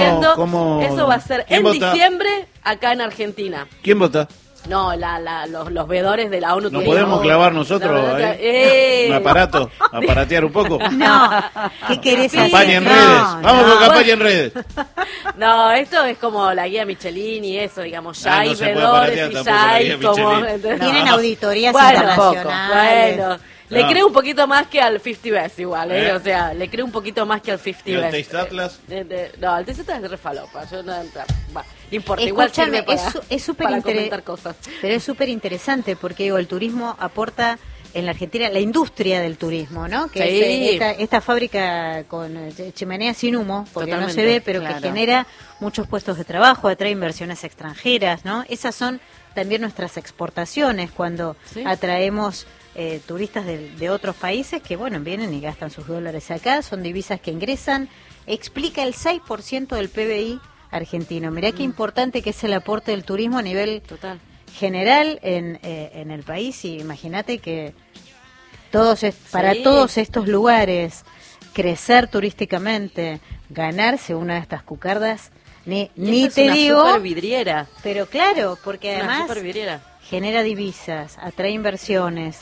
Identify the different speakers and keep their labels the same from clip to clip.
Speaker 1: diciendo, eso va a ser en diciembre acá en Argentina.
Speaker 2: ¿Quién vota?
Speaker 1: No, los veedores de la ONU.
Speaker 2: ¿Nos podemos clavar nosotros ahí? Un aparato, aparatear un poco.
Speaker 3: No, ¿qué querés hacer?
Speaker 2: Campaña en redes, vamos con campaña en redes.
Speaker 1: No, esto es como la guía Michelin y eso, digamos, ya hay veedores y ya hay como...
Speaker 3: Tienen auditorías internacionales.
Speaker 1: Bueno, le creo un poquito más que al 50 Best igual, o sea, le creo un poquito más que al 50 Best.
Speaker 2: ¿Y el Taste Atlas?
Speaker 1: No, el Taste Atlas es de refalopa, yo no importa,
Speaker 3: Escúchame,
Speaker 1: igual sirve
Speaker 3: es súper
Speaker 1: comentar cosas.
Speaker 3: Pero es súper interesante porque digo, el turismo aporta en la Argentina la industria del turismo, ¿no? Que
Speaker 1: sí.
Speaker 3: es esta fábrica con chimenea sin humo, porque
Speaker 1: totalmente,
Speaker 3: no se ve, pero
Speaker 1: claro,
Speaker 3: que genera muchos puestos de trabajo, atrae inversiones extranjeras, ¿no? Esas son también nuestras exportaciones cuando atraemos turistas de otros países que, bueno, vienen y gastan sus dólares acá, son divisas que ingresan, explica el 6% del PBI argentino. Mirá qué importante que es el aporte del turismo a nivel general en el país, y imagínate que todos estos lugares crecer turísticamente, ganarse una de estas cucardas, ni te digo,
Speaker 1: super vidriera.
Speaker 3: Pero claro, porque además
Speaker 1: genera
Speaker 3: divisas, atrae inversiones,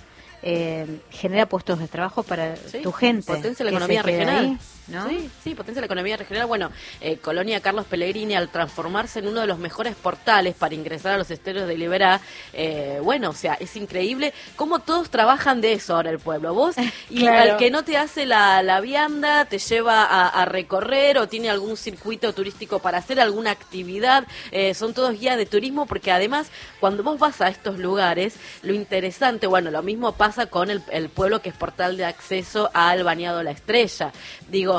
Speaker 3: genera puestos de trabajo para tu gente.
Speaker 1: Potencia la economía regional.
Speaker 3: Ahí, ¿no?
Speaker 1: Sí, potencia la economía regional. Bueno, Colonia Carlos Pellegrini, al transformarse en uno de los mejores portales para ingresar a los esteros de Liberá, bueno, o sea, es increíble cómo todos trabajan de eso ahora el pueblo. Vos, y al que no te hace la vianda, te lleva a recorrer o tiene algún circuito turístico para hacer alguna actividad, son todos guías de turismo, porque además, cuando vos vas a estos lugares, lo interesante, bueno, lo mismo pasa con el pueblo que es portal de acceso al Bañado La Estrella. Digo,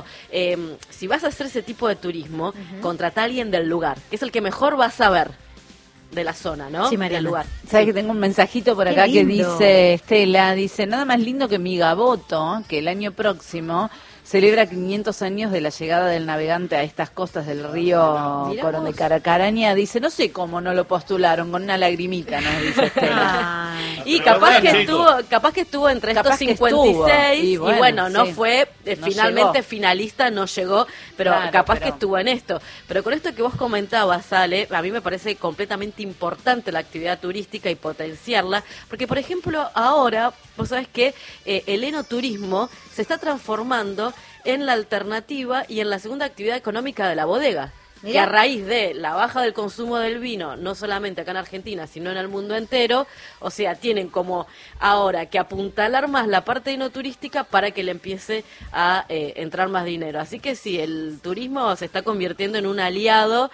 Speaker 1: si vas a hacer ese tipo de turismo, contrata a alguien del lugar, que es el que mejor va a saber de la zona, ¿no?
Speaker 3: Sí, Mariana.
Speaker 1: Del lugar.
Speaker 4: ¿Sabes que tengo un mensajito por acá que dice Estela? Dice, nada más lindo que mi Gaboto, que el año próximo celebra 500 años de la llegada del navegante a estas costas del río Corón de Caracaraña. Dice, no sé cómo no lo postularon, con una lagrimita, nos dice Estela.
Speaker 1: Y capaz que estuvo entre estos 56 y bueno, no fue finalmente finalista, no llegó, pero capaz que estuvo en esto. Pero con esto que vos comentabas, Ale, a mí me parece completamente importante la actividad turística y potenciarla, porque por ejemplo ahora, vos sabés que el enoturismo se está transformando en la alternativa y en la segunda actividad económica de la bodega. Mirá. Que a raíz de la baja del consumo del vino, no solamente acá en Argentina, sino en el mundo entero, o sea, tienen como ahora que apuntalar más la parte enoturística para que le empiece a entrar más dinero. Así que sí, el turismo se está convirtiendo en un aliado,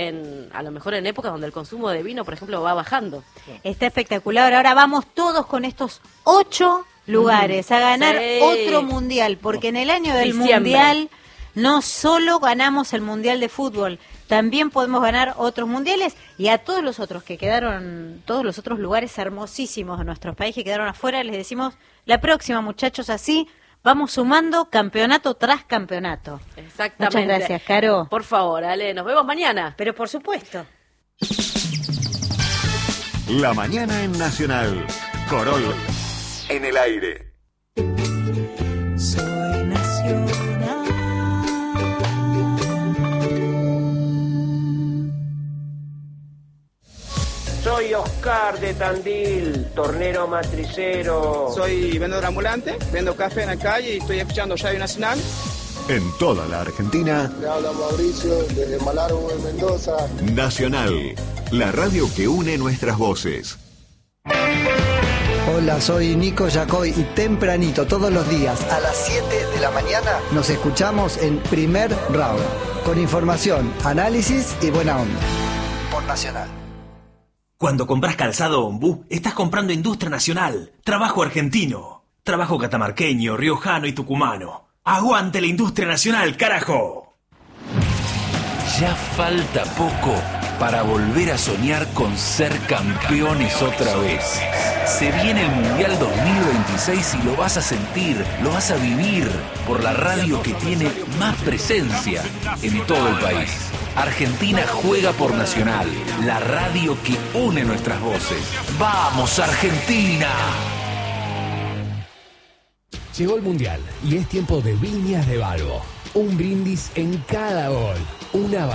Speaker 1: a lo mejor en épocas donde el consumo de vino, por ejemplo, va bajando.
Speaker 3: Está espectacular. Ahora vamos todos con estos 8 lugares a ganar otro mundial, porque en el año del mundial no solo ganamos el mundial de fútbol, también podemos ganar otros mundiales, y a todos los otros que quedaron, todos los otros lugares hermosísimos de nuestros países que quedaron afuera, les decimos la próxima, muchachos, así vamos sumando campeonato tras campeonato.
Speaker 1: Exactamente.
Speaker 3: Muchas gracias, Caro.
Speaker 1: Por favor, Ale, nos vemos mañana.
Speaker 3: Pero por supuesto.
Speaker 5: La mañana en Nacional. Corol en el aire.
Speaker 6: Soy nacional.
Speaker 7: Soy Oscar de Tandil, tornero matricero.
Speaker 8: Soy vendedor ambulante, vendo café en la calle y estoy escuchando Radio Nacional.
Speaker 5: En toda la Argentina.
Speaker 9: Le habla Mauricio desde Malargüe, Mendoza.
Speaker 5: Nacional, la radio que une nuestras voces.
Speaker 10: Hola, soy Nico Yacoy y tempranito, todos los días, a las 7 de la mañana, nos escuchamos en Primer Round, con información, análisis y buena onda. Por Nacional.
Speaker 11: Cuando compras calzado Ombú, estás comprando industria nacional, trabajo argentino, trabajo catamarqueño, riojano y tucumano. ¡Aguante la industria nacional, carajo!
Speaker 12: Ya falta poco para volver a soñar con ser campeones otra vez. Se viene el Mundial 2026 y lo vas a sentir, lo vas a vivir por la radio que tiene más presencia en todo el país. Argentina juega por Nacional, la radio que une nuestras voces. ¡Vamos, Argentina!
Speaker 13: Llegó el Mundial y es tiempo de Viñas de Balbo. Un brindis en cada gol. Una